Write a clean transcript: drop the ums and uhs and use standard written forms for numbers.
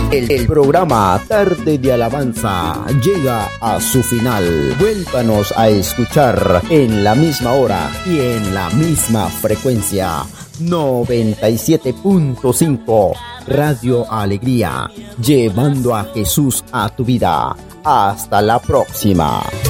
El programa Tarde de Alabanza llega a su final. Vuélvanos a escuchar en la misma hora y en la misma frecuencia. 97.5 Radio Alegría, llevando a Jesús a tu vida. Hasta la próxima.